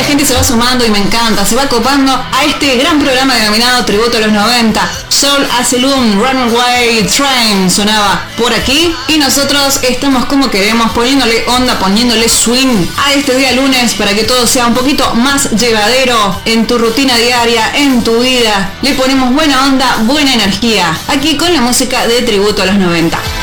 gente se va sumando y me encanta, se va copando a este gran programa denominado Tributo a los 90. Soul Asylum, Runaway Train sonaba por aquí y nosotros estamos como queremos, poniéndole onda, poniéndole swing a este día lunes para que todo sea un poquito más llevadero en tu rutina diaria, en tu vida. Le ponemos buena onda, buena energía, aquí con la música de Tributo a los 90.